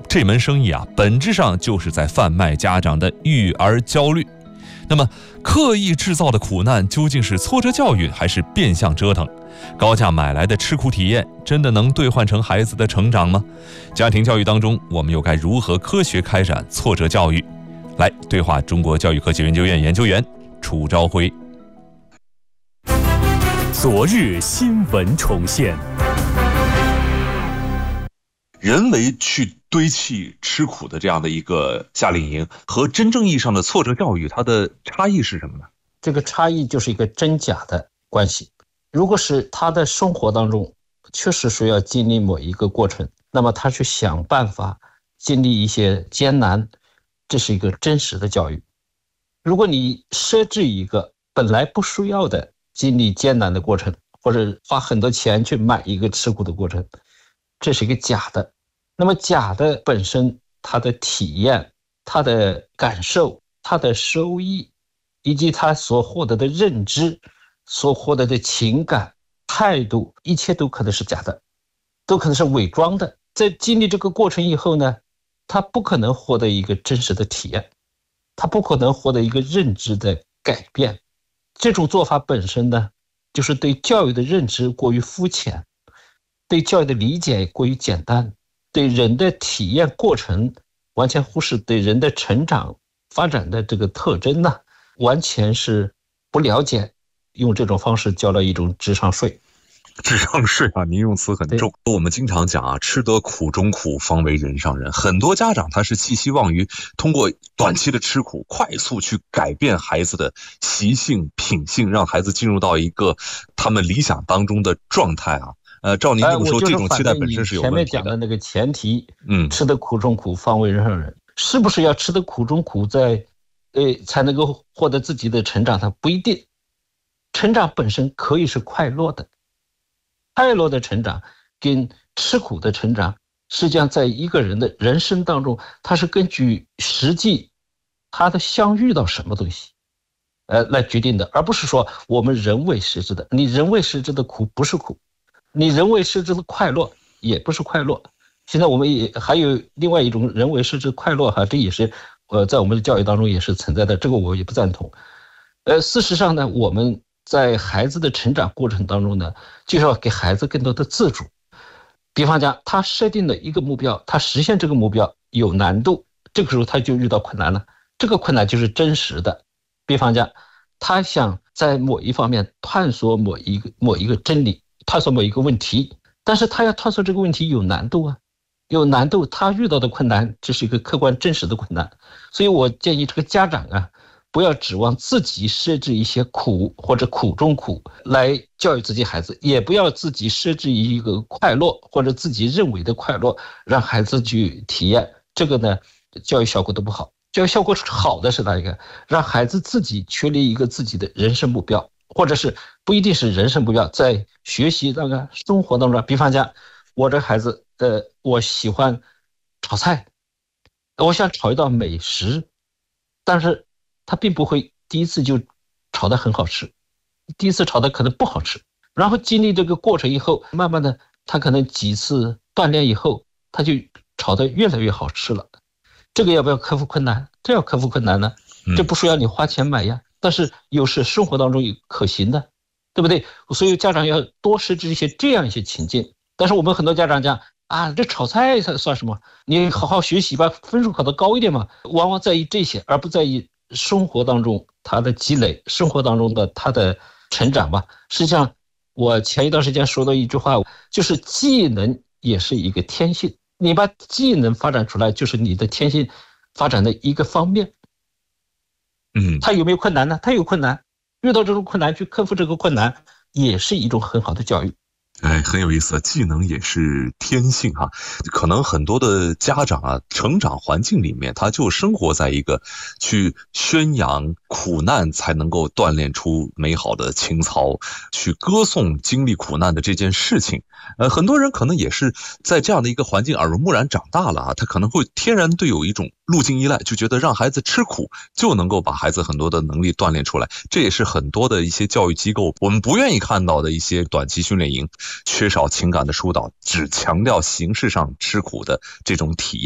这门生意啊，本质上就是在贩卖家长的育儿焦虑。那么，刻意制造的苦难究竟是挫折教育，还是变相折腾？高价买来的吃苦体验，真的能兑换成孩子的成长吗？家庭教育当中，我们又该如何科学开展挫折教育？来对话中国教育科学研究院研究员楚朝晖。 昨日新闻重现。 人为去堆砌吃苦的这样的一个夏令营，和真正意义上的挫折教育，它的差异是什么呢？ 这个差异就是一个真假的关系。如果是他的生活当中确实需要经历某一个过程，那么他去想办法经历一些艰难，这是一个真实的教育。如果你设置一个本来不需要的经历艰难的过程，或者花很多钱去买一个吃苦的过程，这是一个假的。那么假的本身，它的体验、它的感受、它的收益，以及它所获得的认知、所获得的情感、态度，一切都可能是假的，都可能是伪装的。在经历这个过程以后呢，他不可能获得一个真实的体验，他不可能获得一个认知的改变。这种做法本身呢，就是对教育的认知过于肤浅，对教育的理解过于简单，对人的体验过程完全忽视，对人的成长发展的这个特征呢，完全是不了解，用这种方式交了一种智商税。 智商税啊，您用词很重。我们经常讲啊，吃得苦中苦，方为人上人。很多家长他是寄希望于通过短期的吃苦，快速去改变孩子的习性、品性，让孩子进入到一个他们理想当中的状态啊。照您这么说，这种期待本身是有问题的。 前面讲的那个前提，吃得苦中苦，方为人上人，是不是要吃得苦中苦才能够获得自己的成长？它不一定。成长本身可以是快乐的，快乐的成长跟吃苦的成长，实际上在一个人的人生当中，它是根据实际他的相遇到什么东西来决定的，而不是说我们人为设置的。你人为设置的苦不是苦，你人为设置的快乐也不是快乐。现在我们也还有另外一种人为设置快乐哈，这也是在我们的教育当中也是存在的，这个我也不赞同。事实上呢，我们在孩子的成长过程当中呢，就是要给孩子更多的自主。比方讲，他设定了一个目标，他实现这个目标有难度，这个时候他就遇到困难了，这个困难就是真实的。比方讲，他想在某一方面探索某一个真理，探索某一个问题，但是他要探索这个问题有难度啊，有难度，他遇到的困难，这是一个客观真实的困难。所以我建议这个家长啊，不要指望自己设置一些苦或者苦中苦来教育自己孩子，也不要自己设置一个快乐或者自己认为的快乐让孩子去体验，这个呢教育效果都不好。教育效果好的是哪一个？让孩子自己确立一个自己的人生目标，或者是不一定是人生目标，在学习那个生活当中，比方讲我这孩子我喜欢炒菜，我想炒一道美食，但是他并不会第一次就炒得很好吃，第一次炒的可能不好吃，然后经历这个过程以后，慢慢的他可能几次锻炼以后，他就炒得越来越好吃了。这个要不要克服困难？这要克服困难呢，这不需要你花钱买呀，但是又是生活当中有可行的，对不对？所以家长要多设置这样一些情境。但是我们很多家长讲啊，这炒菜算什么？你好好学习吧，分数考得高一点嘛，往往在意这些，而不在意生活当中他的积累，生活当中的他的成长吧。实际上我前一段时间说的一句话，就是技能也是一个天性，你把技能发展出来，就是你的天性发展的一个方面。他有没有困难呢？他有困难，遇到这种困难去克服这个困难，也是一种很好的教育。 很有意思，技能也是天性哈。可能很多的家长啊，成长环境里面，他就生活在一个去宣扬苦难才能够锻炼出美好的情操，去歌颂经历苦难的这件事情。很多人可能也是在这样的一个环境耳濡目染长大了啊，他可能会天然对有一种路径依赖，就觉得让孩子吃苦就能够把孩子很多的能力锻炼出来。这也是很多的一些教育机构我们不愿意看到的一些短期训练营，缺少情感的疏导，只强调形式上吃苦的这种体验。